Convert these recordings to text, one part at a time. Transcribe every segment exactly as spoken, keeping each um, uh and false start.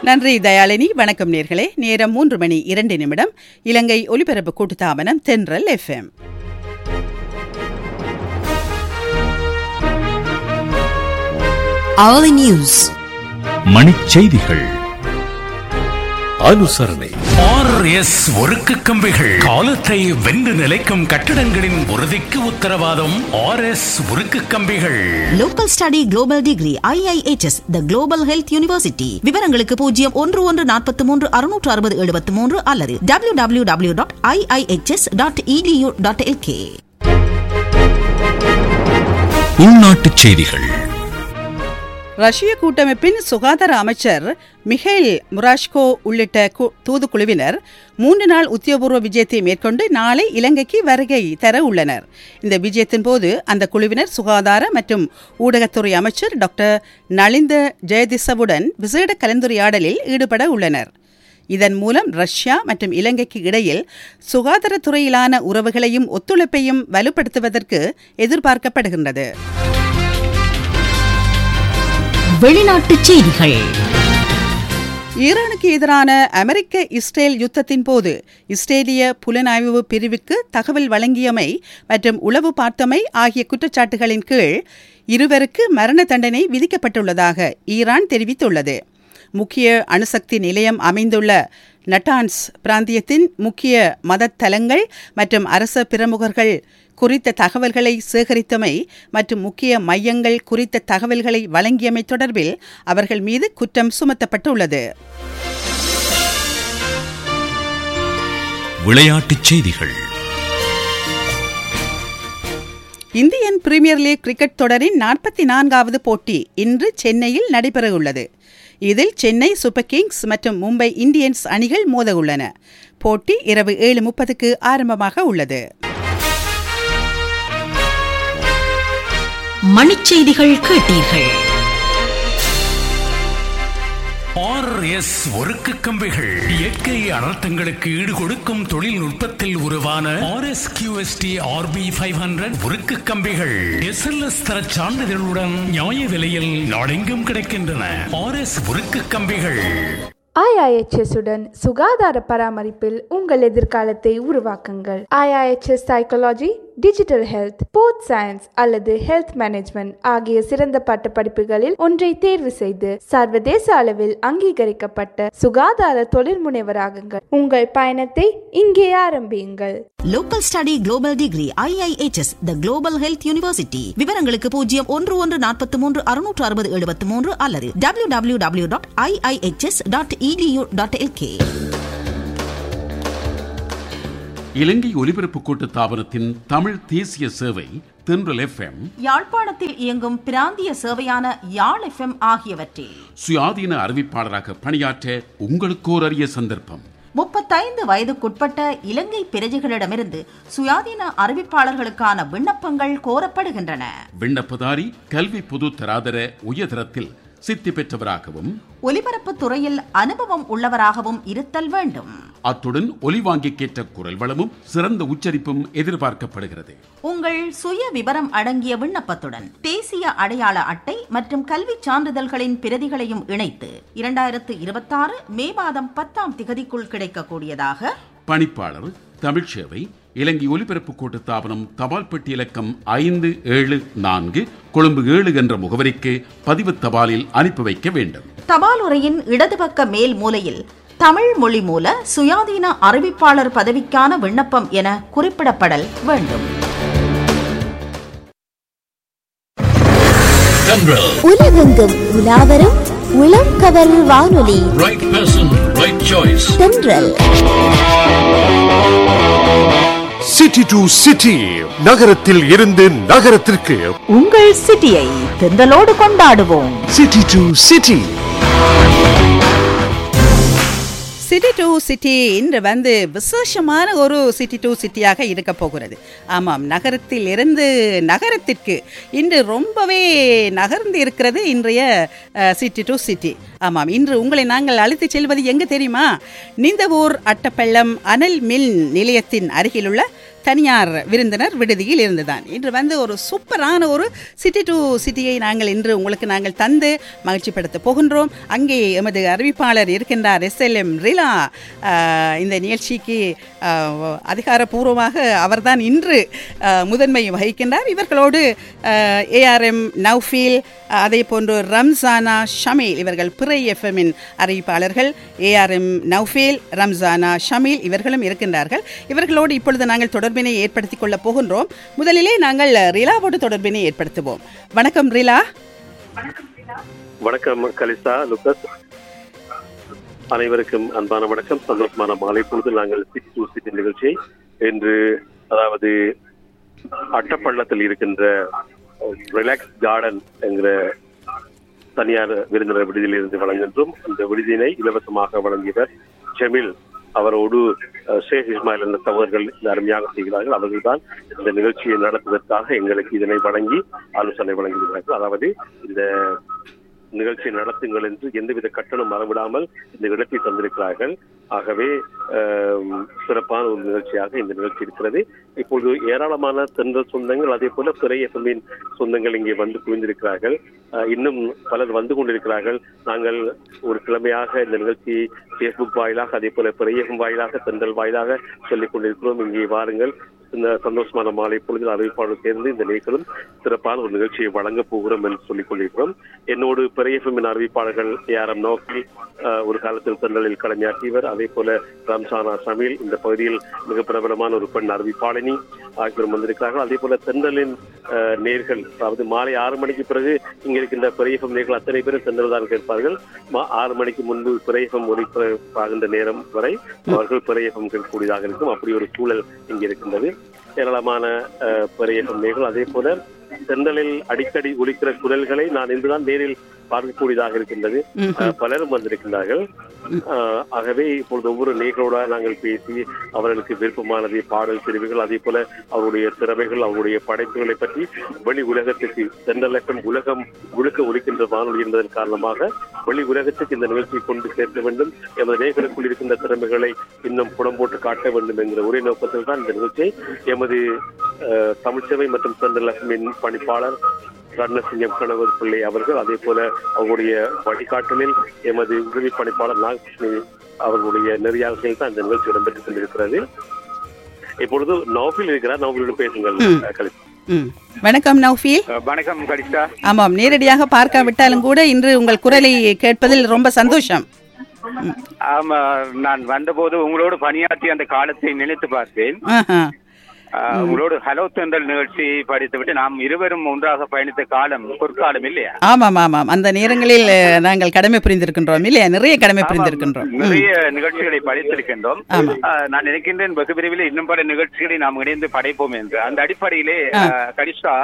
நன்றி தயாளினி. வணக்கம் நேர்களே. நேரம் மூன்று மணி இரண்டு நிமிடம். இலங்கை ஒலிபரப்பு கூட்டுத்தாபனம் தென்றல் எஃப்எம். Hourly News. மணிச்செய்திகள். அனுசரணை. ஆர் எஸ் ஒருக்கு கம்பிகள் காலத்தை வென்று நிலைக்கும் கட்டடங்களின் உறுதிக்கு உத்தரவாதம். ஆர் எஸ் ஒருக்கு கம்பிகள். Local Study Global Degree I I H S The Global Health University. விவரங்களுக்கு பூஜ்ஜியம் ஒன்று ஒன்று நாற்பத்தி மூன்று அறுநூற்று அறுபது எழுபத்தி மூன்று அல்லது W W W dot I I H S dot E D you dot L K. உள்நாட்டுச் செய்திகள். ரஷ்ய கூட்டமைப்பின் சுகாதார அமைச்சர் மிகைல் முராஷ்கோ உள்ளிட்ட தூதுக்குழுவினர் மூன்று நாள் உத்தியோகபூர்வ விஜயத்தை மேற்கொண்டு நாளை இலங்கைக்கு வருகை தர உள்ளனர். இந்த விஜயத்தின் போது அந்த குழுவினர் சுகாதார மற்றும் ஊடகத்துறை அமைச்சர் டாக்டர் நலிந்த ஜெயதிசவுடன் விசேட கலந்துரையாடலில் ஈடுபட உள்ளனர். இதன் மூலம் ரஷ்யா மற்றும் இலங்கைக்கு இடையில் சுகாதாரத்துறையிலான உறவுகளையும் ஒத்துழைப்பையும் வலுப்படுத்துவதற்கு எதிர்பார்க்கப்படுகின்றது. வெளிநாட்டுச் செய்திகள். ஈரானுக்கு எதிரான அமெரிக்க இஸ்ரேல் யுத்தத்தின் போது இஸ்ரேலிய புலனாய்வு பிரிவுக்கு தகவல் வழங்கியமை மற்றும் உளவு பார்த்தமை ஆகிய குற்றச்சாட்டுகளின் கீழ் இருவருக்கு மரண தண்டனை விதிக்கப்பட்டுள்ளதாக ஈரான் தெரிவித்துள்ளது. முக்கிய அணுசக்தி நிலையம் அமைந்துள்ள நட்டான்ஸ் பிராந்தியத்தின் முக்கிய மதத்தலங்கள் மற்றும் அரச பிரமுகர்கள் குறித்த தகவல்களை சேகரித்தமை மற்றும் முக்கிய மையங்கள் குறித்த தகவல்களை வழங்கியமை தொடர்பில் அவர்கள் மீது குற்றம் சுமத்தப்பட்டுள்ளது. விளையாட்டுச் செய்திகள். இந்தியன் பிரீமியர் லீக் கிரிக்கெட் தொடரின் நாற்பத்தி நான்காவது போட்டி இன்று சென்னையில் நடைபெறவுள்ளது. இதில் சென்னை சூப்பர் கிங்ஸ் மற்றும் மும்பை இந்தியன்ஸ் அணிகள் மோதவுள்ளன. போட்டி இரவு ஏழு முப்பதுக்கு ஆரம்பமாக உள்ளது. மணிச்செய்திகள் கேட்டீர்கள். ஆர் எஸ் ஒருக்கு கம்பிகள் இயற்கை அனர்த்தங்களுக்கு ஈடு கொடுக்கும் தொழில்நுட்பத்தில் உருவான R S Q S T R B ஐந்து நூறு உருக்கு கம்பிகள் எஸ் எல் எஸ் தர சான்றிதழுடன் நியாய விலையில் நாடெங்கும் கிடைக்கின்றன. ஆர் எஸ் உருக்கு கம்பிகள். ஐ ஐ எச் எஸ் உடன் சுகாதார பராமரிப்பில் உங்கள் எதிர்காலத்தை உருவாக்குங்கள். ஐ ஐ H S psychology, digital health, sports science அல்லது ஹெல்த் மேனேஜ்மெண்ட் ஆகிய சிறந்த பட்ட படிப்புகளில் ஒன்றை தேர்வு செய்து சர்வதேச அளவில் அங்கீகரிக்கப்பட்ட சுகாதார தொழில் முனைவராகுங்கள். உங்கள் பயணத்தை இங்கே ஆரம்பியுங்கள். Local Study Global Degree I I H S The Global Health University. விவரங்களுக்கு பூஜ்ஜியம் ஒன்று ஒன்று நாற்பத்தி மூன்று அறுநூற்று அறுபது எழுபத்தி மூன்று அல்லது W W W dot I I H S dot E D you dot L K. இலங்கை ஒலிபரப்பு கூட்டு தாபனத்தின் தமிழ் தேசிய சேவை தென்றல் எஃப்எம், யாழ்ப்பாணத்தில் இயங்கும் பிராந்திய சேவையான யாழ் எஃப்எம் ஆகியவற்றில் சுயாதீன அறிவிப்பாளராக பணியாற்ற உங்களுக்கு ஒரு அரிய சந்தர்ப்பம். முப்பத்தைந்து வயதுக்குட்பட்ட இலங்கை பிரஜைகளிடமிருந்து சுயாதீன அறிவிப்பாளர்களுக்கான விண்ணப்பங்கள் கோரப்படுகின்றன. விண்ணப்பதாரி கல்வி பொது தராதர உயர்தரத்தில் சித்தி பெற்றவராகவும் ஒலிபரப்பு துறையில் அனுபவம் உள்ளவராகவும் இருத்தல் வேண்டும். அத்துடன் ஒலிவாங்கிக்கேற்ற குரல் வளமும் சிறந்த உச்சரிப்பும் எதிர்பார்க்கப்படுகிறது. உங்கள் சுய விவரம் அடங்கிய விண்ணப்பத்துடன் தேசிய அடையாள அட்டை மற்றும் கல்வி சான்றிதழ்களின் பிரதிகளையும் இணைத்து இரண்டாயிரத்து இருபத்தி ஆறு மே மாதம் பத்தாம் திகதிக்குள் கிடைக்கக்கூடியதாக பணிப்பாளர் தமிழ் சேவை இலங்கை ஒலிபரப்பு கூட்டு தாபனம் தபால் பெட்டி இலக்கம் ஐந்து ஏழு நான்கு கொழும்பு ஏழு என்ற முகவரிக்கு பதிவு தபாலில் அனுப்பி வைக்க வேண்டும். தபால் உரையின் இடது பக்க மேல் மூலையில் தமிழ் மொழி மூல சுயாதீன அறிவிப்பாளர் பதவிக்கான விண்ணப்பம் என குறிப்பிடப்படல் வேண்டும். உலகெங்கும் உலாவரும் உளம் கவரும் வானொலி. Right person, right choice. தென்றல். சிட்டி டு சிட்டி, நகரத்தில் இருந்து நகரத்திற்கு உங்கள் சிட்டியை தென்றலோடு கொண்டாடுவோம். City to city. City to city இன்று வந்து விசேஷமான ஒரு சிட்டி டு சிட்டியாக இருக்க போகிறது. ஆமாம், நகரத்தில் இருந்து நகரத்திற்கு இன்று ரொம்பவே நகர்ந்து இருக்கிறது இன்றைய சிட்டி டு சிட்டி. ஆமாம், இன்று உங்களை நாங்கள் அழைத்து செல்வது எங்கே தெரியுமா? நிந்தவூர் அட்டப்பள்ளம் அனல் மின் நிலையத்தின் அருகிலுள்ள தனியார் விருந்தினர் விடுதியில் இருந்துதான். இன்று வந்து ஒரு சூப்பரான ஒரு சிட்டி டு சிட்டியை நாங்கள் இன்று உங்களுக்கு நாங்கள் தந்து மகிழ்ச்சிப்படுத்த போகின்றோம். அங்கே எமது அறிவிப்பாளர் இருக்கின்றார், எஸ் எல் எம் ரிலா. இந்த நிகழ்ச்சிக்கு அதிகாரப்பூர்வமாக அவர்தான் இன்று முதன்மை வகிக்கின்றார். இவர்களோடு ஏஆர்எம் நௌஃபீல், அதே போன்று ரம்ஜானா ஷமீல், இவர்கள் பிறை எஃப்எம்மின் அறிவிப்பாளர்கள். ஏஆர்எம் நௌஃபீல், ரம்ஜானா ஷமீல் இவர்களும் இருக்கின்றார்கள். இவர்களோடு இப்பொழுது நாங்கள் தொடர்பினை ஏற்படுத்திக் கொள்ளப் போகின்றோம். முதலிலே நாங்கள் ரிலாவோடு தொடர்பினை ஏற்படுத்துவோம். வணக்கம் ரிலா. வணக்கம் கலிசா, லுகஸ். அனைவருக்கும் அன்பான வணக்கம். சந்தோஷமான மாலை பொழுது நாங்கள் சிட்டி டு சிட்டி நிகழ்ச்சியை இன்று, அதாவது அட்டப்பள்ளத்தில் இருக்கின்ற ரிலாக்ஸ் கார்டன் என்கிற தனியார் விருந்தினர் விடுதியில் இருந்து வழங்குகின்றோம். அந்த விடுதியினை இலவசமாக வழங்கியவர் ஜமீல் அவரோடு ஷேக் இஸ்மாயில் என்ற சகோதரர்கள் அருமையாக செய்கிறார்கள். அவர்கள்தான் இந்த நிகழ்ச்சியை நடத்துவதற்காக எங்களுக்கு இதனை வழங்கி ஆலோசனை வழங்குகிறார்கள். அதாவது இந்த நிகழ்ச்சியை நடத்துங்கள் என்று எந்தவித கட்டணம் மறவிடாமல் இந்த இடத்தை தந்திருக்கிறார்கள். ஆகவே சிறப்பான ஒரு நிகழ்ச்சியாக இந்த நிகழ்ச்சி இருக்கிறது. இப்போது ஏராளமான தென்றல் சொந்தங்கள், அதே போல பிறை எஃப்எம்மின் சொந்தங்கள் இங்கே வந்து குவிந்திருக்கிறார்கள். இன்னும் பலர் வந்து கொண்டிருக்கிறார்கள். நாங்கள் ஒரு கிழமையாக இந்த நிகழ்ச்சியை பேஸ்புக் வாயிலாக, அதே போல பிறை எஃப்எம் வாயிலாக, தென்றல் வாயிலாக சொல்லிக் கொண்டிருக்கிறோம். இங்கே வாருங்கள். இந்த சந்தோஷமான மாலை பொழுதில் அறிவிப்பாளர் சேர்ந்து இந்த நிகழ்ச்சியும் சிறப்பான ஒரு நிகழ்ச்சியை வழங்கப் போகிறோம் என்று சொல்லிக் கொண்டிருக்கிறோம். என்னோடு பிறை எஃப்எம்மின் அறிவிப்பாளர்கள் ஏஆர்எம் நௌஃபீல், ஒரு காலத்தில் தென்றலில் கடமையாற்றியவர், அதே போல ரம்ஜானா ஷமீல், இந்த பகுதியில் மிக பிரபலமான ஒரு பெண் அறிவிப்பாளினி ஆகியோரும் வந்திருக்கிறார்கள். அதே போல தென்றலின் நேர்கள், அதாவது மாலை ஆறு மணிக்கு பிறகு இங்கே இருக்கின்ற பிறை எஃப்எம் நேர்கள் அத்தனை பேரும் தென்றல் தான் கேட்பார்கள். ஆறு மணிக்கு முன்பு பிறை எஃப்எம் ஒலிபரப்பாகின்ற நேரம் வரை அவர்கள் பிறை எஃப்எம் கேட்கக்கூடியதாக இருக்கும். அப்படி ஒரு சூழல் இங்கே இருக்கின்றது. ஏராளமான பிறை எஃப்எம் நேர்கள், அதே போல தென்றலில் அடிக்கடி ஒலிக்கிற குரல்களை நான் இன்றுதான் நேரில் பார்க்கக்கூடியதாக இருக்கின்றது. பலரும் வந்திருக்கின்றார்கள். ஆகவே இப்பொழுது ஒவ்வொரு நேர்களோட நாங்கள் பேசி அவர்களுக்கு விருப்பமானதை பாடல் பிரிவுகள், அதே போல அவருடைய திறமைகள், அவருடைய படைப்புகளை பற்றி வெளி உலகத்துக்கு தென்றல் எஃப்எம் உலகம் முழுக்க ஒலிக்கின்ற வானொலி என்பதன் காரணமாக வெளி உலகத்துக்கு இந்த நிகழ்ச்சியை கொண்டு சேர்க்க வேண்டும், எமது நேர்களுக்குள் இருக்கின்ற திறமைகளை இன்னும் புடம் போட்டு காட்ட வேண்டும் என்கிற ஒரே நோக்கத்தில் தான் இந்த நிகழ்ச்சியை எமது தமிழ்ச்சேவை மற்றும் தென்றல் எஃப்எம்மின் பணிப்பாளர் ரத்னசிங்கம் கணவர் பிள்ளை அவர்கள், அதே போல அவருடைய வழிகாட்டலில் எமது உதவி பணிப்பாளர் நாககிருஷ்ணி அவர்களுடைய நெறியாளர்கள் தான் இந்த நிகழ்ச்சி இடம்பெற்றுக் கொண்டிருக்கிறது. இப்பொழுது நௌஃபீல் இருக்கிறார். நௌஃபீலோடு பேசுங்கள். வணக்கம் நௌஃபீல். வணக்கம் கலிசா. ஆமாம், நேரடியாக பார்க்காவிட்டாலும் கூட இன்று உங்கள் குரலை கேட்பதில் ரொம்ப சந்தோஷம். ஆமா, நான் வந்தபோது உங்களோடு பணியாற்றி அந்த காலத்தை நினைத்து பார்த்தேன். உங்களோடு ஹலோ தென்றல் நிகழ்ச்சி படித்துவிட்டு நாம் இருவரும் ஒன்றாக பயணித்த காலம் பொற்காலம் இல்லையா? ஆமாம் ஆமாம், அந்த நேரங்களில் நாங்கள் கடமை புரிந்திருக்கின்றோம் இல்லையா? நிறைய கடமை புரிந்திருக்கின்றோம், நிறைய நிகழ்ச்சிகளை படித்திருக்கின்றோம். நான் நினைக்கின்றேன் வெகு விரைவில் இன்னும் பல நிகழ்ச்சிகளை நாம் இணைந்து படைப்போம் என்று. அந்த அடிப்படையிலே கலிசா,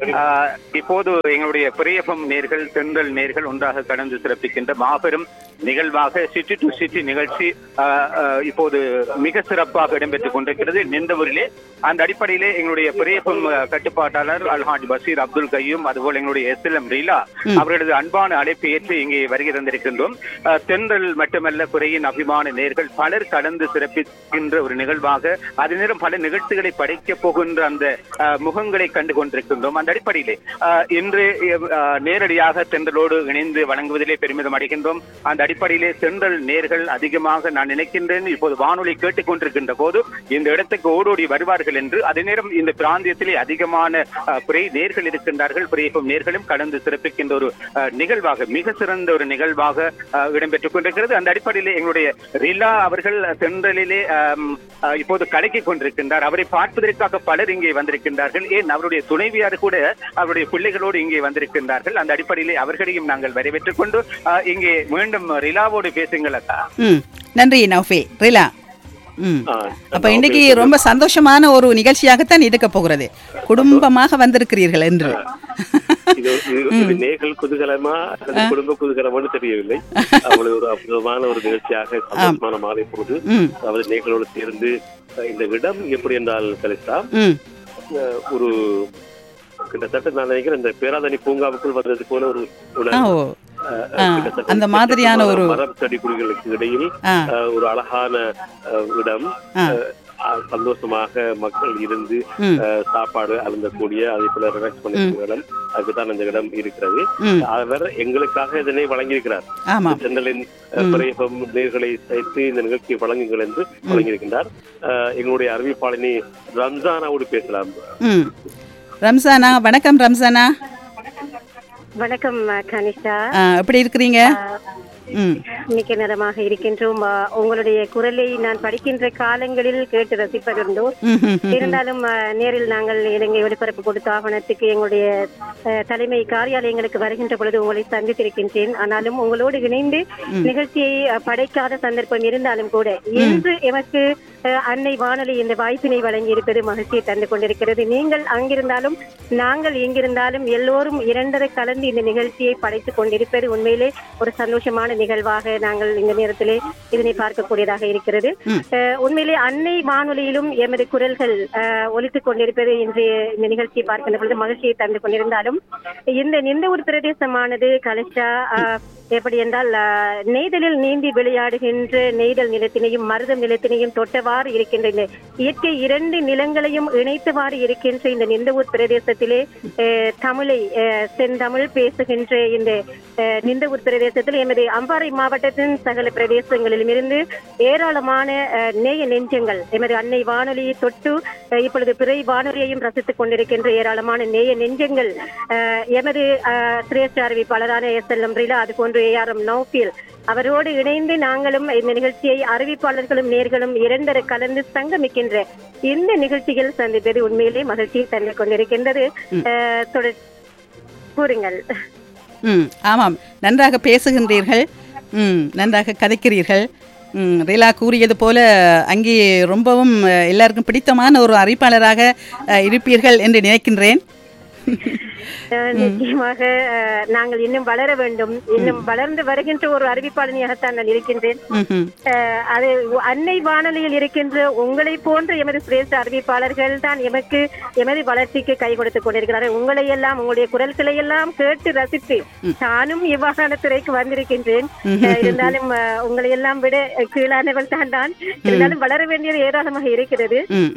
இப்போது எங்களுடைய பிறை எஃப்எம் நேர்கள், தென்றல் நேர்கள் ஒன்றாக கடந்து சிறப்பிக்கின்ற மாபெரும் நிகழ்வாக சிட்டி டு சிட்டி நிகழ்ச்சி இப்போது மிக சிறப்பாக இடம்பெற்றுக் கொண்டிருக்கிறது நின்றவரிலே. அந்த அடிப்படையிலே எங்களுடைய பிறை எஃப்எம் கட்டுப்பாட்டாளர் அல்ஹாஜ் பஷீர் அப்துல் கையூம், அதுபோல் எங்களுடைய எஸ் எல் எம் ரிலா அவர்களது அன்பான அழைப்பை ஏற்று இங்கே வருகை தந்திருக்கின்றோம். தென்றல் மட்டுமல்ல, பிறையின் அபிமான நேர்கள் பலர் கலந்து சிறப்பிக்கின்ற ஒரு நிகழ்வாக, அதே நேரம் பல நிகழ்ச்சிகளை படைக்கப் போகின்ற அந்த முகங்களை கண்டு கொண்டிருக்கின்றோம். அந்த அடிப்படையிலே இன்று நேரடியாக தென்றலோடு இணைந்து வழங்குவதிலே பெருமிதம் அடைகின்றோம். அந்த அடிப்படையிலே தென்றல் நேர்கள் அதிகமாக நான் நினைக்கின்றேன் இப்போது வானொலி கேட்டுக் கொண்டிருக்கின்ற போது இந்த இடத்துக்கு ஓடோடி வருவார்கள் என்று. அதே நேரம் இந்த பிராந்தியத்திலே அதிகமான பிறை நேர்கள் இருக்கின்றார்கள். பிறை எஃப்எம் நேர்களும் கலந்து சிறப்பிக்கின்ற ஒரு நிகழ்வாக, மிக சிறந்த ஒரு நிகழ்வாக இடம்பெற்றுக் கொண்டிருக்கிறது. அந்த அடிப்படையிலே எங்களுடைய ரிலா அவர்கள் தென்றலிலே இப்போது கலக்கிக் கொண்டிருக்கின்றார். அவரை பார்ப்பதற்காக பலர் இங்கே வந்திருக்கின்றார்கள். ஏன் அவருடைய துணைவியார் கூட அவருடைய பிள்ளைகளோடு இங்கே வந்திருக்கின்றார்கள். அந்த அடிப்படையிலே அவர்களையும் நாங்கள் வரவேற்றுக் கொண்டு இங்கே மீண்டும் ரிலாவோடு பேசுங்கள் அக்கா. நன்றி நௌஃபீல். ரிலா, அப்ப இன்னைக்கு ரொம்ப சந்தோஷமான ஒரு நிகழ்ச்சியாகத்தான் இருக்க போகிறது. குடும்பமாக வந்திருக்கிறீர்கள் என்று. நேர்கள் குதூகலமா குடும்ப குதூகலமானு தெரியவில்லை. அவ்வளவு ஒரு அற்புதமான ஒரு நிகழ்ச்சியாக சந்தோஷமான மாலை பொழுது அவர் நேர்களோடு சேர்ந்து இந்த இடம் எப்படி என்றால் கலிசா, ஒரு கிட்டத்தட்ட நான் நினைக்கிறேன் இந்த பேராதனி பூங்காவுக்குள் வந்தது போல ஒரு அந்த மாதிரியான ஒரு மரம் செடி குடிகளுக்கு இடையில் ஒரு அழகான இடம். சந்தோஷமாக மக்கள் இருந்து சாப்பாடு அருந்தக்கூடிய அதே போல ரிலாக்ஸ் பண்ணக்கூடிய இடம் அதுக்குதான் இந்த இடம் இருக்கிறது. அவர் எங்களுக்காக இதனை வழங்கியிருக்கிறார். சென்னலின் பிரேபம் நேர்களை சேர்த்து இந்த நிகழ்ச்சியை வழங்குங்கள் என்று வழங்கியிருக்கின்றார். எங்களுடைய அறிவிப்பாளினி ரம்ஜானாவோடு பேசலாம். ரம்ஜானா, வணக்கம் ரம்ஜானா. வணக்கம் கனிஷா, எப்படி இருக்கிறீங்க? மிக்க நலமாக இருக்கின்றோம். உங்களுடைய குரலை நான் படிக்கின்ற காலங்களில் கேட்டு ரசிப்பதுண்டோ, இருந்தாலும் நேரில் நாங்கள் இலங்கை ஒலிபரப்பு கொடுத்த ஆவணத்துக்கு எங்களுடைய தலைமை காரியாலயங்களுக்கு வருகின்ற பொழுது உங்களை சந்தித்திருக்கின்றேன். ஆனாலும் உங்களோடு இணைந்து நிகழ்ச்சியை படைக்காத சந்தர்ப்பம் இருந்தாலும் கூட இன்று எமக்கு அன்னை வானொலி இந்த வாய்ப்பினை வழங்கி இருப்பது மகிழ்ச்சியை தந்து கொண்டிருக்கிறது. நீங்கள் அங்கிருந்தாலும் நாங்கள் எங்கிருந்தாலும் எல்லோரும் இரண்டரை கலந்து இந்த நிகழ்ச்சியை படைத்துக் கொண்டிருப்பது உண்மையிலே ஒரு சந்தோஷமான நிகழ்வாக நாங்கள் இந்த நேரத்திலே இதனை பார்க்கக்கூடியதாக இருக்கிறது. உண்மையிலே அன்னை வானொலியிலும் எமது குரல்கள் ஒலித்துக் கொண்டிருப்பது இன்றைய இந்த நிகழ்ச்சியை பார்க்கின்ற பொழுது மகிழ்ச்சியை தந்து கொண்டிருந்தாலும் இந்த இந்த ஒரு பிரதேசமானது கலெக்டா எப்படி என்றால் நெய்தலில் நீந்தி விளையாடுகின்ற நெய்தல் நிலத்தினையும் மருதம் நிலத்தினையும் தொட்டவாறு இருக்கின்ற இந்த இயற்கை இரண்டு நிலங்களையும் இணைத்தவாறு இருக்கின்ற இந்த நிந்தவூர் பிரதேசத்திலே தமிழை செந்தமிழ் பேசுகின்ற இந்த நிந்தவூர் பிரதேசத்தில் எமது அம்பாறை மாவட்டத்தின் சகல பிரதேசங்களிலும் இருந்து ஏராளமான நேய நெஞ்சங்கள் எமது அன்னை வானொலியை தொட்டு இப்பொழுது பிறை வானொலியையும் ரசித்துக் கொண்டிருக்கின்ற ஏராளமான நேய நெஞ்சங்கள் எமது சிரேஷ்ட அறிவிப்பாளரான எஸ் எல் எம் ரிலா அது போன்று ஏ ஆர் எம் நௌஃபில் அவரோடு இணைந்து நாங்களும் இந்த நிகழ்ச்சியை அறிவிப்பாளர்களும் நேர்களும் இரண்டரை கலந்து சங்கமிக்கின்ற இந்த நிகழ்ச்சிகள் சந்திப்பது உண்மையிலே மகிழ்ச்சியை தந்து கொண்டிருக்கின்றது. கூறுங்கள். ம் ஆமாம், நன்றாக பேசுகின்றீர்கள், ம் நன்றாக கதைக்கிறீர்கள். ரீலா கூறியது போல அங்கே ரொம்பவும் எல்லாருக்கும் பிடித்தமான ஒரு அறிவிப்பாளராக இருப்பீர்கள் என்று நினைக்கின்றேன். நிச்சயமாக நாங்கள் இன்னும் வளர வேண்டும். இன்னும் வளர்ந்து வருகின்ற ஒரு அறிவிப்பாளனியாகத்தான் நான் இருக்கின்றேன். அது அன்னை வானொலியில் இருக்கின்ற உங்களை போன்ற எமது சிரேஷ்ட அறிவிப்பாளர்கள் தான் எமக்கு எமது வளர்ச்சிக்கு கை கொடுத்துக் கொண்டிருக்கிறார்கள். உங்களை எல்லாம் உங்களுடைய குரல்களை எல்லாம் கேட்டு ரசித்து நானும் இவ்வாறான துறைக்கு வந்திருக்கின்றேன். இருந்தாலும் உங்களை எல்லாம் விட கீழானவள் தான் தான் இருந்தாலும் வளர வேண்டியது ஏராளமாக இருக்கிறது.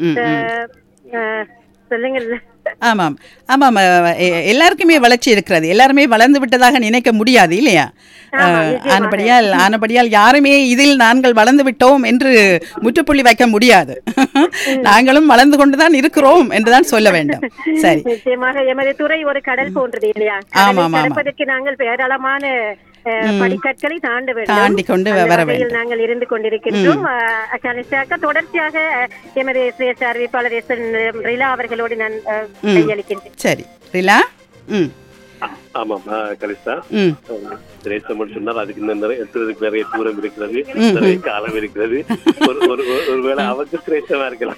சொல்லுங்கள். ஆமாம் ஆமாம், எல்லாருக்குமே வளர்ச்சி இருக்கிறது. எல்லாருமே வளர்ந்து விட்டதாக நினைக்க முடியாது இல்லையா? ஆனபடியால் ஆனபடியால் யாருமே இதில் நாங்கள் வளர்ந்து விட்டோம் என்று முற்றுப்புள்ளி வைக்க முடியாது. நாங்களும் வளர்ந்து கொண்டுதான் இருக்கிறோம் என்றுதான் சொல்ல வேண்டும். சரி, நிச்சயமாக எமது துறை ஒரு கடல் போன்றது இல்லையா? ஆமாம், கடப்பதற்கு நாங்கள் ஏராளமான படிக்கற்களை தாண்ட வேண்டும், தாண்டி கொண்டு வர வேண்டும். நாங்கள் இருந்து கொண்டிருக்கின்றோம். தொடர்ச்சியாக எமது சிரேஷ்ட அறிவிப்பாளர் எஸ் எல் ரிலா அவர்களோடு நான் கையளிக்கின்றேன். சரி ரிலா. ம் ஆமாம் கலிஸ்தா, சிரேஷ்டம் சொன்னால் அதுக்கு நிறைய நிறைய தூரம் இருக்கிறது, நிறைய காலம் இருக்கிறது. ஒருவேளை அவருக்கு சிரேஷ்டமா இருக்கலாம்.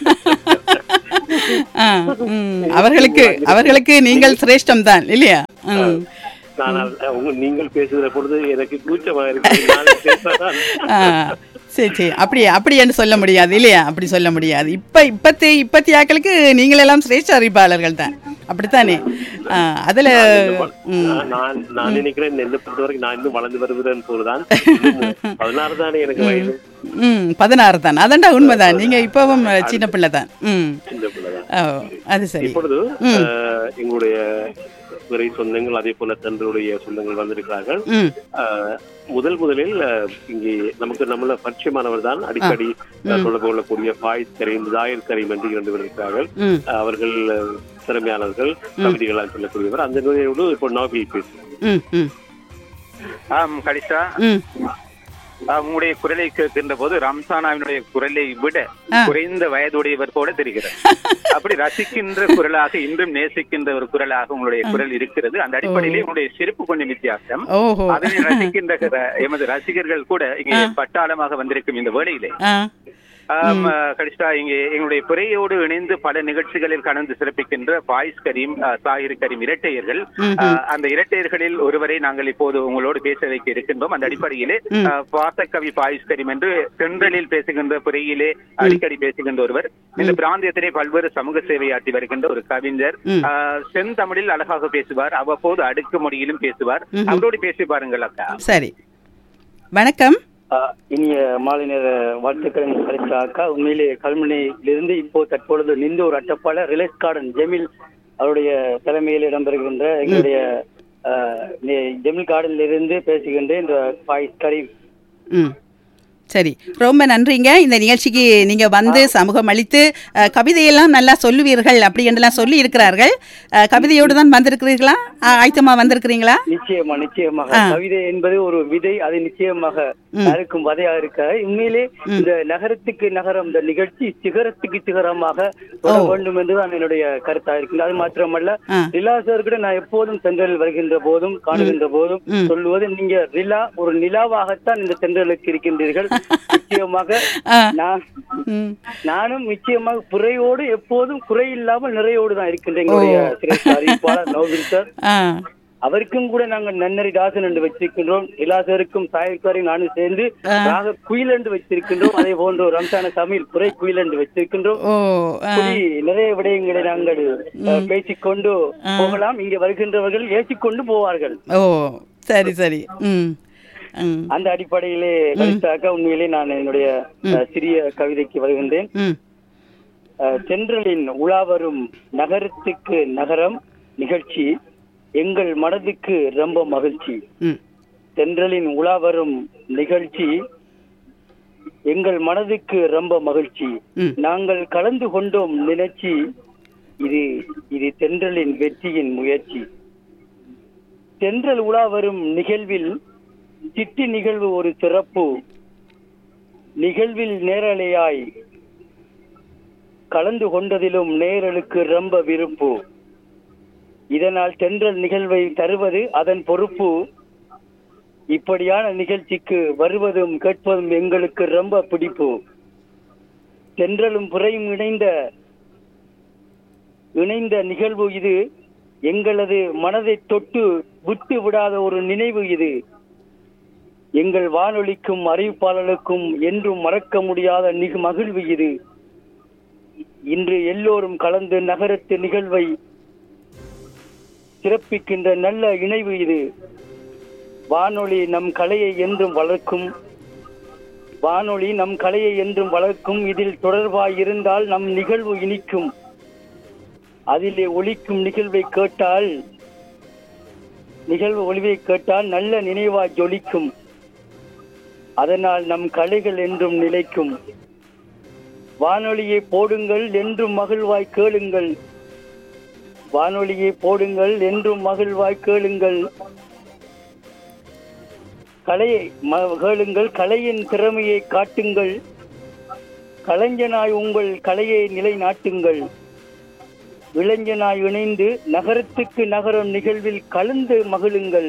அவர்களுக்கு அவர்களுக்கு நீங்கள் சிரேஷ்டம் தான் இல்லையா? நீங்கள் பேசுகிற பொழுது எனக்கு கூச்சமாக இருக்கு. சரி சரி, அப்படி அப்படி என்று சொல்ல முடியாது இல்லையா? அப்படி சொல்ல முடியாது. இப்ப இப்பத்தி இப்பத்தி ஆக்களுக்கு நீங்கள் எல்லாம் சிரேஷ்ட அறிவிப்பாளர்கள் தான், அப்படித்தானே? அதுல நான் நான் நினைக்கிறேன் என்னை பொறுத்த வரைக்கும் நான் இன்னும் வளர்ந்து வருகிறேன் போதுதான். பதினாறு தானே எனக்கு வயது. ம் பதினாறு தான், அதான்டா உண்மைதான். நீங்க இப்பவும் சின்ன பிள்ளை தான். ம் சின்ன பிள்ளை தான். அது சரி. இப்பொழுது எங்களுடைய பிறை சொந்தங்கள் அதே போல தன்னுடைய சொந்தங்கள் வந்திருக்கிறார்கள். முதல் முதலில் இங்கே நமக்கு நம்மள பரிச்சயமானவர் தான், அடிக்கடி தொடர்பு கொள்ளக்கூடிய ஃபாயிஸ் கரீம், ஜாயிர் கரீம் என்று இரண்டு பேர் இருக்கிறார்கள். அவர்கள் திறமையானவர்கள், கவிதைகளால் சொல்லக்கூடியவர். அந்த நோயோடு இப்போ நாவல் பேசுவோம். ஆம் கலிஷா, உங்களுடைய குரலை கேட்கின்ற போது ரம்சானாவினுடைய குரலை விட குறைந்த வயதுடையவர் போல தெரிகிறது. அப்படி ரசிக்கின்ற குரலாக, இன்றும் நேசிக்கின்ற ஒரு குரலாக உங்களுடைய குரல் இருக்கிறது. அந்த அடிப்படையிலே உங்களுடைய சிறப்பு கொஞ்சம் வித்தியாசம். அதனை ரசிக்கின்ற எமது ரசிகர்கள் கூட இங்கே பட்டாளமாக வந்திருக்கும் இந்த வேளையிலே கடிஷ்டா இங்கே எங்களுடைய பிறையோடு இணைந்து பல நிகழ்ச்சிகளில் கலந்து சிறப்பிக்கின்ற ஃபாயிஸ் கரீம், சாஹிர் கரீம் இரட்டையர்கள். அந்த இரட்டையர்களில் ஒருவரை நாங்கள் இப்போது உங்களோடு பேச வைக்க இருக்கின்றோம். அந்த அடிப்படையிலே பாசக்கவி ஃபாயிஸ் கரீம் என்று தென்றலில் பேசுகின்ற பிறையிலே அடிக்கடி பேசுகின்ற ஒருவர். இந்த பிராந்தியத்திலே பல்வேறு சமூக சேவை ஆற்றி வருகின்ற ஒரு கவிஞர். செந்தமிழில் அழகாக பேசுவார், அவ்வப்போது அடுக்கு மொழியிலும் பேசுவார். அவரோடு பேசி பாருங்கள் அக்கா. சரி, வணக்கம். இனிய மாலை நேர வாழ்த்துக்கள் கிடைச்சாக்கா. உண்மையிலே கல்முனையிலிருந்து இப்போ தற்பொழுது நின்று ஒரு அட்டப்பாளர் ரிலைஸ் கார்டன் ஜெமில் அவருடைய தலைமையில் இடம்பெறுகின்ற எங்களுடைய ஜெமில் கார்டனில் இருந்து பேசுகின்றேன். கரீம். ம் சரி, ரொம்ப நன்றிங்க. இந்த நிகழ்ச்சிக்கு நீங்க வந்து சமூகம் அளித்து கவிதையெல்லாம் நல்லா சொல்லுவீர்கள் அப்படி என்றெல்லாம் சொல்லி இருக்கிறார்கள். கவிதையோடு தான் வந்திருக்கிறீர்களா, ஆயத்தமா வந்திருக்கிறீங்களா? நிச்சயமா நிச்சயமாக. கவிதை என்பது ஒரு விதை, அது நிச்சயமாக யாருக்கும் வதையா இருக்க. உண்மையிலே இந்த நகரத்துக்கு நகரம் இந்த நிகழ்ச்சி சிகரத்துக்கு சிகரமாக வர வேண்டும் என்றுதான் என்னுடைய கருத்தா இருக்கு. அது மாத்திரமல்ல, ரிலாசர்கிட்ட நான் எப்போதும் தென்றல் வருகின்ற போதும் காணுகின்ற போதும் சொல்லுவது, நீங்க ரிலா ஒரு நிலாவாகத்தான் இந்த தென்றலுக்கு இருக்கின்றீர்கள். நிச்சயமாக நானும் நிச்சயமாக குறையோடு எப்போதும் குறை இல்லாமல் நிறையோடு தான் இருக்கின்றேன். அவருக்கும் கூட நாங்கள் நன்னறி தாசன் என்று வச்சிருக்கின்றோம். இலாசருக்கும் சாயக்காரையும் நானும் சேர்ந்து ராக குயில் என்று வச்சிருக்கின்றோம். அதே போன்ற ரம்சான சமையல் குறை குயில் என்று வச்சிருக்கின்றோம். நிறைய விடயங்களை நாங்கள் பேசிக்கொண்டு போகலாம். இங்கே வருகின்றவர்கள் ஏற்றிக்கொண்டு போவார்கள். ஓ சரி சரி. ம் அந்த அடிப்படையிலே கவிதாக்கா உண்மையிலே நான் என்னுடைய சிறிய கவிதைக்கு வருகின்றேன். தென்றலின் உலாவரும் நகரத்துக்கு நகரம் நிகழ்ச்சி எங்கள் மனதுக்கு ரொம்ப மகிழ்ச்சி. தென்றலின் உலாவரும் நிகழ்ச்சி எங்கள் மனதுக்கு ரொம்ப மகிழ்ச்சி. நாங்கள் கலந்து கொண்டோம் நினைச்சி, இது இது தென்றலின் வெற்றியின் முயற்சி. தென்றல் உலாவரும் நிகழ்வில் சிட்டி நிகழ்வு ஒரு சிறப்பு. நிகழ்வில் நேரலையாய் கலந்து கொண்டதிலும் நேரலுக்கு ரொம்ப விருப்பு. இதனால் தென்றல் நிகழ்வை தருவது அதன் பொறுப்பு. இப்படியான நிகழ்ச்சிக்கு வருவதும் கேட்பதும் எங்களுக்கு ரொம்ப பிடிப்பு. தென்றலும் புறையும் இணைந்த இணைந்த நிகழ்வு இது. எங்களது மனதை தொட்டு விட்டு விடாத ஒரு நினைவு இது. எங்கள் வானொலிக்கும் அறிவிப்பாளர்களுக்கும் என்றும் மறக்க முடியாத நிக மகிழ்வு இது. இன்று எல்லோரும் கலந்து நகரத்து நிகழ்வை சிறப்பிக்கின்ற நல்ல இணைவு இது. வானொலி நம் கலையை என்றும் வளர்க்கும். வானொலி நம் கலையை என்றும் வளர்க்கும். இதில் தொடர்பாய் இருந்தால் நம் நிகழ்வு இனிக்கும். அதிலே ஒலிக்கும் நிகழ்வை கேட்டால் நிகழ்வு ஒளிவை கேட்டால் நல்ல நினைவாய் ஜொலிக்கும். அதனால் நம் கலைகள் என்றும் நிலைக்கும். வானொலியை போடுங்கள் என்றும் மகிழ்வாய் கேளுங்கள். வானொலியை போடுங்கள் என்றும் மகிழ்வாய் கேளுங்கள். கலையை கேளுங்கள், கலையின் திறமையை காட்டுங்கள். கலைஞனாய் உங்கள் கலையை நிலைநாட்டுங்கள். இளைஞனாய் இணைந்து நகரத்துக்கு நகரம் நிகழ்வில் கலந்து மகிழுங்கள்.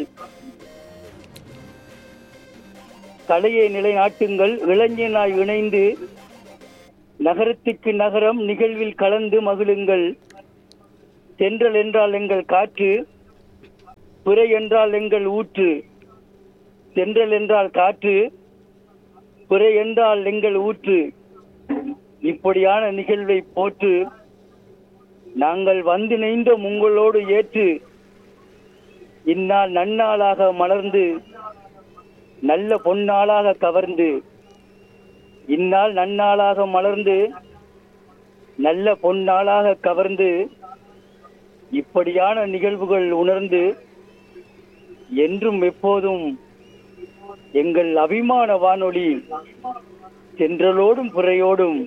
கலையை நிலைநாட்டுங்கள். இளைஞனாய் இணைந்து நகரத்துக்கு நகரம் நிகழ்வில் கலந்து மகிழுங்கள். தென்றல் என்றால் எங்கள் காற்று, பிறை என்றால் எங்கள் ஊற்று. தென்றல் என்றால் காற்று, பிறை என்றால் எங்கள் ஊற்று. இப்படியான நிகழ்வை போற்று. நாங்கள் வந்து நெய்ந்தோம் உங்களோடு ஏற்று. இந்நாள் நன்னாளாக மலர்ந்து நல்ல பொன்னாளாக கவர்ந்து. இந்நாள் நன்னாளாக மலர்ந்து நல்ல பொன்னாளாக கவர்ந்து. இப்படியான நிகழ்வுகள் உணர்ந்து என்றும் எப்போதும் எங்கள் அபிமான வானொலி தென்றலோடும் புறையோடும்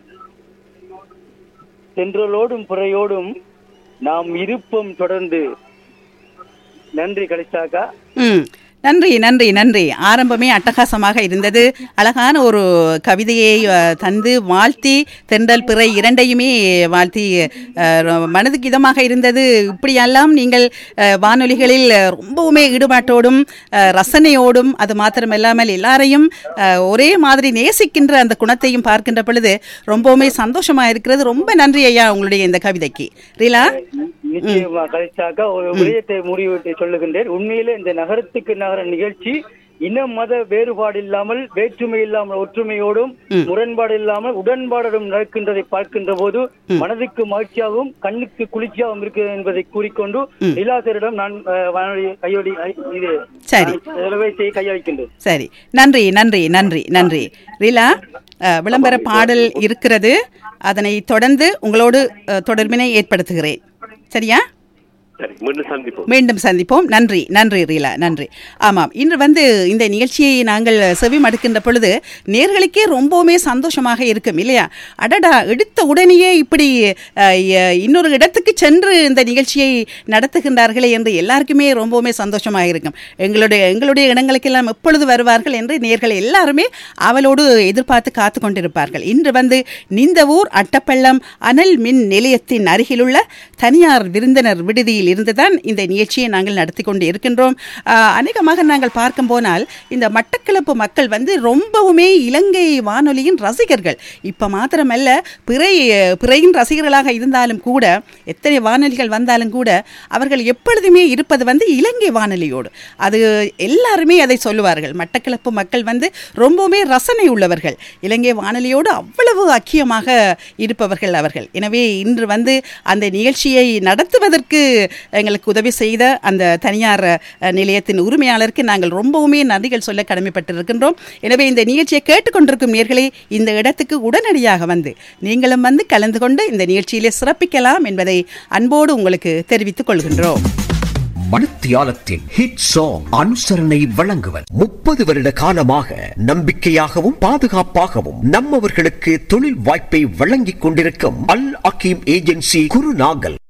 தென்றலோடும் புறையோடும் நாம் இருப்போம் தொடர்ந்து. நன்றி கலிசாக்கா. ம் நன்றி நன்றி நன்றி. ஆரம்பமே அட்டகாசமாக இருந்தது. அழகான ஒரு கவிதையை தந்து வாழ்த்தி, தென்றல் பிறை இரண்டையுமே வாழ்த்தி மனதுக்கு இதமாக இருந்தது. இப்படியெல்லாம் நீங்கள் வானொலிகளில் ரொம்பவுமே ஈடுபாட்டோடும் ரசனையோடும், அது மாத்திரமில்லாமல் எல்லாரையும் ஒரே மாதிரி நேசிக்கின்ற அந்த குணத்தையும் பார்க்கின்ற பொழுது ரொம்பவுமே சந்தோஷமாக இருக்கிறது. ரொம்ப நன்றி ஐயா உங்களுடைய இந்த கவிதைக்கு. ரீலா, நிச்சயமா கலிசாக்கா ஒரு விடயத்தை முடிவிட்டு சொல்லுகின்றேன். உண்மையிலே இந்த நகரத்துக்கு நகர நிகழ்ச்சி இன மத வேறுபாடு இல்லாமல் வேற்றுமை இல்லாமல் ஒற்றுமையோடும் முரண்பாடு இல்லாமல் உடன்பாடும் நடக்கின்றதை பார்க்கின்ற போது மனதுக்கு மகிழ்ச்சியாகவும் கண்ணுக்கு குளிர்ச்சியாகவும் இருக்கிறது என்பதை கூறிக்கொண்டு நிலாசரிடம் நான் கையொடி இது கையளிக்கின்றேன். சரி, நன்றி நன்றி நன்றி நன்றி ரீலா. விளம்பர பாடல் இருக்கிறது, அதனை தொடர்ந்து உங்களோடு தொடர்பினை ஏற்படுத்துகிறேன். சரியா? மீண்டும் சந்திப்போம். நன்றி நன்றி ரீலா, நன்றி. ஆமாம், இன்று வந்து இந்த நிகழ்ச்சியை நாங்கள் செவி மடுக்கின்ற பொழுது நேர்களுக்கே ரொம்பவுமே சந்தோஷமாக இருக்கும் இல்லையா? அடடா, எடுத்த உடனேயே இப்படி இன்னொரு இடத்துக்கு சென்று இந்த நிகழ்ச்சியை நடத்துகின்றார்களே என்று எல்லாருக்குமே ரொம்பவுமே சந்தோஷமாக இருக்கும். எங்களுடைய எங்களுடைய இடங்களுக்கெல்லாம் எப்பொழுது வருவார்கள் என்று நேர்கள் எல்லாருமே அவளோடு எதிர்பார்த்து காத்து கொண்டிருப்பார்கள். இன்று வந்து நிந்தவூர் அட்டப்பள்ளம் அனல் மின் நிலையத்தின் அருகிலுள்ள தனியார் விருந்தினர் விடுதியில் இருந்துதான் இந்த நிகழ்ச்சியை நாங்கள் நடத்தி கொண்டு இருக்கின்றோம். அநேகமாக நாங்கள் பார்க்கும் போனால் இந்த மட்டக்களப்பு மக்கள் வந்து ரொம்பவுமே இலங்கை வானொலியின் ரசிகர்கள். இப்போ மாத்திரமல்ல, பிறை பிறையின் ரசிகர்களாக இருந்தாலும் கூட, எத்தனை வானொலிகள் வந்தாலும் கூட அவர்கள் எப்பொழுதுமே இருப்பது வந்து இலங்கை வானொலியோடு. அது எல்லாருமே அதை சொல்லுவார்கள். மட்டக்களப்பு மக்கள் வந்து ரொம்பவுமே ரசனை உள்ளவர்கள், இலங்கை வானொலியோடு அவ்வளவு ஐக்கியமாக இருப்பவர்கள் அவர்கள். எனவே இன்று வந்து அந்த நிகழ்ச்சியை நடத்துவதற்கு எங்களுக்கு உதவி செய்த அந்த தனியார் நிலையத்தின் உரிமையாளருக்கு நாங்கள் ரொம்பவுமே நன்றிகள் சொல்ல கடமைப்பட்டிருக்கின்றோம். எனவே இந்த நிகழ்ச்சியை கேட்டுக்கொண்டிருக்கும் நேயர்களே, இந்த இடத்துக்கு உடனடியாக வந்து நீங்களும் வந்து கலந்து கொண்டு இந்த நிகழ்ச்சியிலே சிறப்பிக்கலாம் என்பதை அன்போடு உங்களுக்கு தெரிவித்துக் கொள்கின்றோம். மணித்தியாலத்தின் ஹிட் சாங் அனுசரணை வழங்குவர் முப்பது வருட காலமாக நம்பிக்கையாகவும் பாதுகாப்பாகவும் நம்மவர்களுக்கு தொழில் வாய்ப்பை வழங்கிக் கொண்டிருக்கும் அல் அகீம் ஏஜென்சி குருநாகல்.